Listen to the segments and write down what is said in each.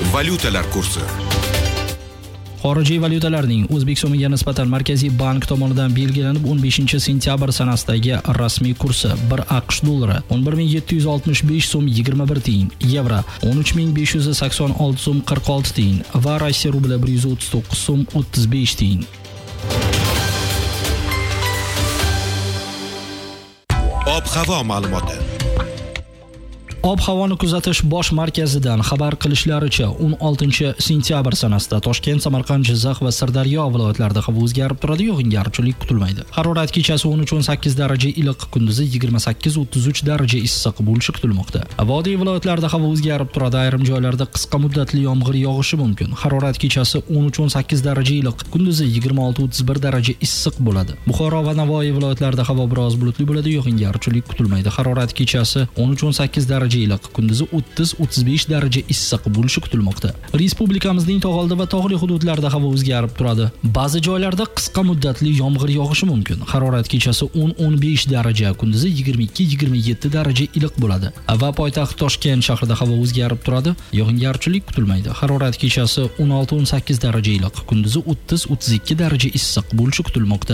Valyutalar kursi. Xorijiy valyutalarning O'zbek so'miga nisbatan Markaziy bank tomonidan belgilanib 15-sentyabr sanasidagi rasmiy kursi: 1 AQSh dollari 11765 so'm 21 tiyin, yevro 13586 so'm 46 tiyin va Rossiya rubli 139 so'm 35 tiyin. Ob-havo ma'lumoti. Ob-havoni kuzatish bosh markazidan xabar qilishlaricha 16-sentyabr sanasida Toshkent, Samarqand, Jizzax va Sirdaryo viloyatlarida havo o'zgarib turadi, yog'ingarchilik kutilmaydi. Harorat kechasi 13-18 daraja iliq, kunduzi 28-33 daraja issiq bo'lishi kutilmoqda. Vodiy viloyatlarida havo o'zgarib turadi, ayrim joylarda qisqa muddatli yomg'ir yog'ishi mumkin. Harorat kechasi 13-18 daraja iliq, kunduzi 26-31 daraja issiq bo'ladi. Buxoro va Navoiy viloyatlarida havo biroz bulutli bo'ladi, yog'ingarchilik kutilmaydi. Harorat kechasi 13-18 daraja iliq, kunduzi 30-35 daraja issiq bo'lishi kutilmoqda. Respublikamizning tog'oldi va tog'li hududlarida havo o'zgarib turadi. Ba'zi joylarda qisqa muddatli yomg'ir yog'ishi mumkin. Harorat kechasi 10-15 daraja, kunduzi 22-27 daraja iliq bo'ladi. Va poytaxt Toshkent shahrida havo o'zgarib turadi, yog'ingarchilik kutilmaydi. Harorat kechasi 16-18 daraja iliq, kunduzi 30-32 daraja issiq bo'lishi kutilmoqda.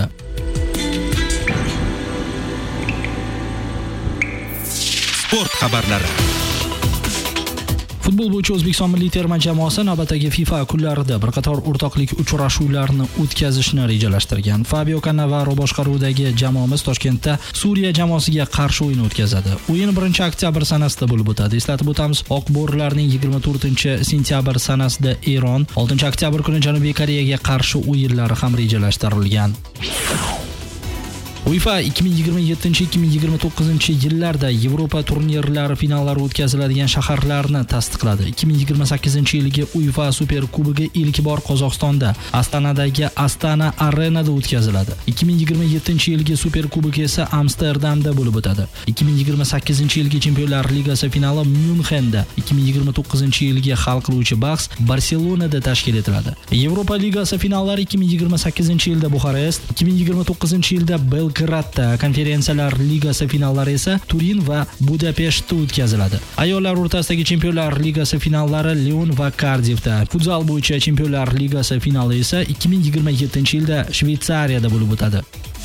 Sport xabarlari. Futbol bo'yicha O'zbekiston milliy terma jamoasi navbatdagi FIFA kunlarida bir qator o'rtoqlik uchrashuvlarini o'tkazishni rejalashtirgan. Fabio Cannavaro boshqaruvidagi jamoamiz Toshkentda Suriya jamoasiga qarshi o'yin o'tkazadi. O'yin 1-oktyabr sanasida bo'lib o'tadi. Eslatib o'tamiz, oq bo'rilarning 24-sentyabr sanasida Eron, 6-oktyabr kuni Janubiy Koreyaga qarshi o'yinlari ham rejalashtirilgan. UEFA 2027-2029 yillarda Yevropa turnirlari finallari o'tkaziladigan shaharlarni tasdiqladi. 2028-yilgi UEFA Super Kubogi ilk bor Qozog'istonda, Astanadagi Astana Arenada o'tkaziladi. 2027-yilgi Super Kubok esa Amsterdamda bo'lib o'tadi. 2028-yilgi Chempionlar Ligasi finali Myunxenda, 2029-yilgi hal qiluvchi bahs Barselonada tashkil etiladi. Yevropa Ligasi finallari 2028-yilda Buxarest, 2029-yilda Belgradda, Konferensiyalar Ligasi finallari esa Turin va Budapeshtda o'tkaziladi. Ayollar o'rtasidagi Chempionlar Ligasi finallari Lion va Kardifda, futzal bo'yicha Chempionlar Ligasi finali esa 2027-yilda Shveysariyada bo'lib o'tadi.